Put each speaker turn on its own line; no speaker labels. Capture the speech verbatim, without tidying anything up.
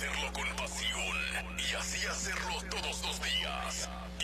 hacerlo con pasión y así hacerlo todos los días.